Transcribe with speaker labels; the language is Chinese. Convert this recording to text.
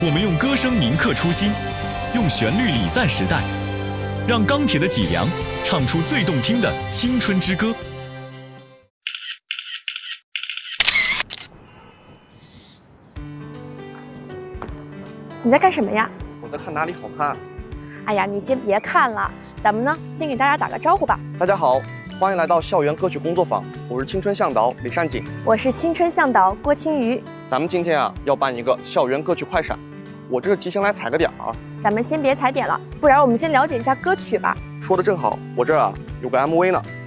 Speaker 1: 我们用歌声铭刻初心，用旋律礼赞时代，让钢铁的脊梁唱出最动听的青春之歌。
Speaker 2: 你在干什么呀？
Speaker 3: 我在看哪里好看。
Speaker 2: 哎呀，你先别看了，咱们呢先给大家打个招呼吧。
Speaker 3: 大家好，欢迎来到校园歌曲工作坊，我是青春向导李善景，
Speaker 2: 我是青春向导郭青瑜。
Speaker 3: 咱们今天要办一个校园歌曲快闪，我这是提前来踩个点儿。
Speaker 2: 咱们先别踩点了，不然我们先了解一下歌曲吧。
Speaker 3: 说的正好，我这儿有个 MV 呢。